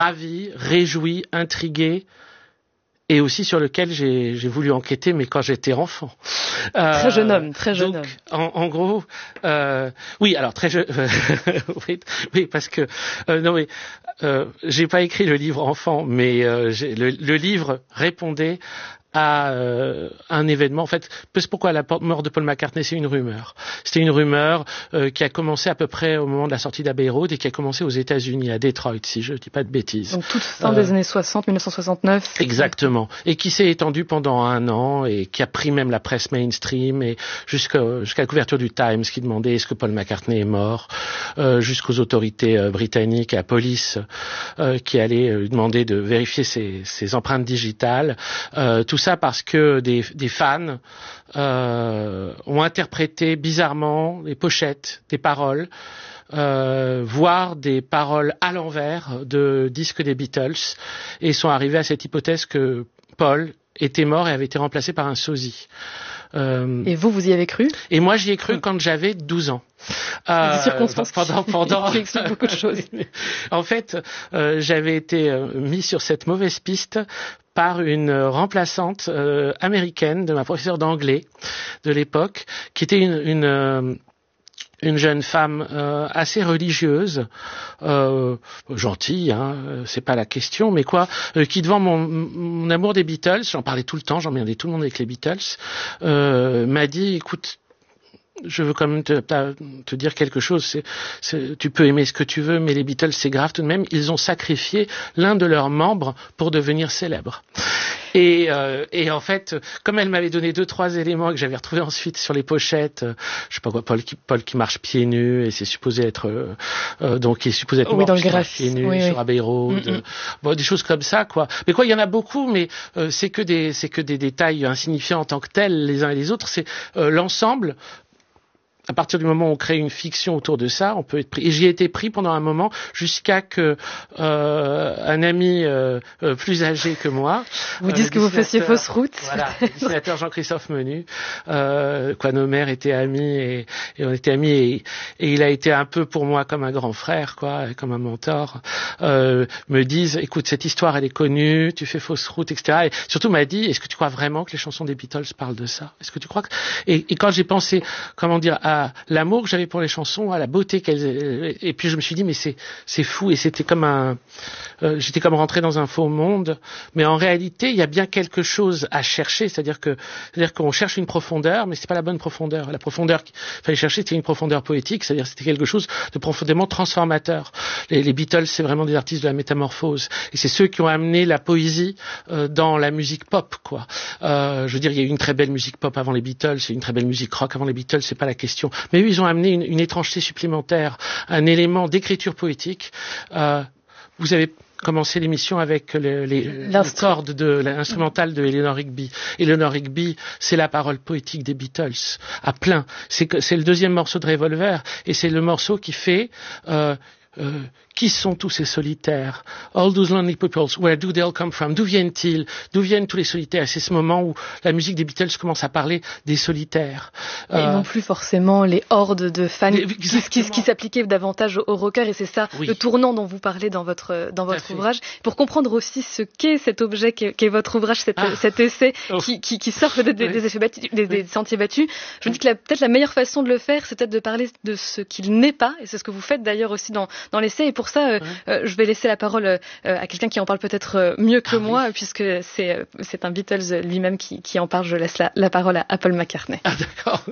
ravi, réjoui, intrigué, et aussi sur lequel j'ai voulu enquêter, mais quand j'étais enfant. Très jeune homme. En gros, oui, alors très jeune, oui, parce que non mais j'ai pas écrit le livre enfant, mais le livre répondait à un événement. En fait, pourquoi la mort de Paul McCartney, c'est une rumeur. C'était une rumeur qui a commencé à peu près au moment de la sortie d'Abbey Road et qui a commencé aux États-Unis, à Détroit, si je dis pas de bêtises. Donc toute fin des années 60, 1969. Exactement. Et qui s'est étendue pendant 1 an et qui a pris même la presse mainstream et jusqu'à la couverture du Times qui demandait est-ce que Paul McCartney est mort, jusqu'aux autorités britanniques, à la police qui allait demander de vérifier ses empreintes digitales. Tout ça parce que des fans ont interprété bizarrement les pochettes, des paroles, voire des paroles à l'envers de disques des Beatles, et sont arrivés à cette hypothèse que Paul était mort et avait été remplacé par un sosie. Et vous y avez cru? Et moi, j'y ai cru quand j'avais 12 ans. Des circonstances pendant qui expliquent beaucoup de choses. En fait, j'avais été mis sur cette mauvaise piste par une remplaçante américaine de ma professeure d'anglais de l'époque, qui était une jeune femme assez religieuse, gentille, c'est pas la question, mais qui devant mon amour des Beatles, j'en parlais tout le temps, j'emmerdais tout le monde avec les Beatles, m'a dit, écoute, je veux quand même te dire quelque chose. Tu peux aimer ce que tu veux, mais les Beatles, c'est grave tout de même. Ils ont sacrifié l'un de leurs membres pour devenir célèbres. Et en fait, comme elle m'avait donné 2-3 éléments que j'avais retrouvés ensuite sur les pochettes, je sais pas quoi, Paul qui marche pieds nus et c'est supposé être donc il est supposé être mort dans le pieds nus sur Abbey Road, bon, des choses comme ça quoi. Mais il y en a beaucoup, mais c'est que des détails insignifiants en tant que tels les uns et les autres. C'est l'ensemble. À partir du moment où on crée une fiction autour de ça, on peut être pris. Et j'y ai été pris pendant un moment jusqu'à que un ami plus âgé que moi vous dise que vous fassiez fausse route. Voilà, le dessinateur Jean-Christophe Menu, nos mères étaient amis et on était amis et il a été un peu pour moi comme un grand frère, comme un mentor. Me disent, écoute, cette histoire elle est connue, tu fais fausse route, etc. Et surtout m'a dit, est-ce que tu crois vraiment que les chansons des Beatles parlent de ça? Est-ce que tu crois que... Et quand j'ai pensé, à l'amour que j'avais pour les chansons, à la beauté qu'elles... Et puis je me suis dit, mais c'est fou, et c'était comme j'étais comme rentré dans un faux monde, mais en réalité, il y a bien quelque chose à chercher, c'est-à-dire qu'on cherche une profondeur, mais c'est pas la bonne profondeur. La profondeur qu'il fallait chercher, c'était une profondeur poétique, c'est-à-dire c'était quelque chose de profondément transformateur. Les Beatles, c'est vraiment des artistes de la métamorphose, et c'est ceux qui ont amené la poésie dans la musique pop, quoi. Je veux dire, il y a eu une très belle musique pop avant les Beatles, et une très belle musique rock avant les Beatles, c'est pas la question. Mais eux, ils ont amené une étrangeté supplémentaire, un élément d'écriture poétique. Vous avez commencé l'émission avec les cordes de l'instrumental de Eleanor Rigby. Eleanor Rigby, c'est la parole poétique des Beatles, à plein. C'est le deuxième morceau de Revolver, et c'est le morceau qui fait... qui sont tous ces solitaires? All those lonely people, where do they all come from? D'où viennent-ils? D'où viennent tous les solitaires? C'est ce moment où la musique des Beatles commence à parler des solitaires. Et non plus forcément les hordes de fans qui s'appliquaient davantage aux rockers, et c'est ça le tournant dont vous parlez dans votre ouvrage. Pour comprendre aussi ce qu'est cet objet qu'est votre ouvrage, cet essai qui sort peut-être des effets battus, des sentiers battus, je me dis que peut-être la meilleure façon de le faire, c'est peut-être de parler de ce qu'il n'est pas, et c'est ce que vous faites d'ailleurs aussi dans l'essai. Et pour ça, je vais laisser la parole à quelqu'un qui en parle peut-être mieux que moi, puisque c'est un Beatles lui-même qui en parle. Je laisse la parole à Paul McCartney. Ah, d'accord.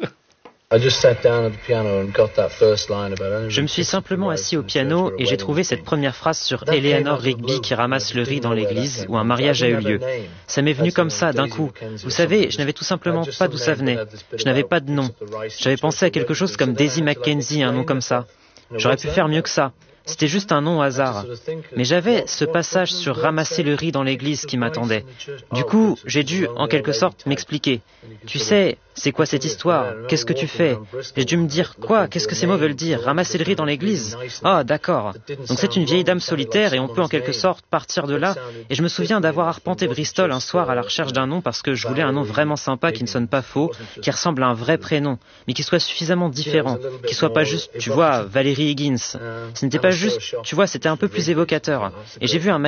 Je me suis simplement assis au piano et j'ai trouvé cette première phrase sur Eleanor Rigby qui ramasse le riz dans l'église où un mariage a eu lieu. Ça m'est venu comme ça, d'un coup. Vous savez, je n'avais tout simplement pas d'où ça venait. Je n'avais pas de nom. J'avais pensé à quelque chose comme Daisy Mackenzie, un nom comme ça. J'aurais pu faire mieux que ça. C'était juste un nom au hasard. Mais j'avais ce passage sur ramasser le riz dans l'église qui m'attendait. Du coup, j'ai dû, en quelque sorte, m'expliquer. Tu sais, c'est quoi cette histoire? Qu'est-ce que tu fais? J'ai dû me dire, quoi? Qu'est-ce que ces mots veulent dire? Ramasser le riz dans l'église? Ah, d'accord. Donc c'est une vieille dame solitaire et on peut en quelque sorte partir de là. Et je me souviens d'avoir arpenté Bristol un soir à la recherche d'un nom parce que je voulais un nom vraiment sympa qui ne sonne pas faux, qui ressemble à un vrai prénom, mais qui soit suffisamment différent, qui soit pas juste, tu vois, Valérie Higgins. Ce n'était pas juste, tu vois, c'était un peu plus évocateur. Et j'ai vu un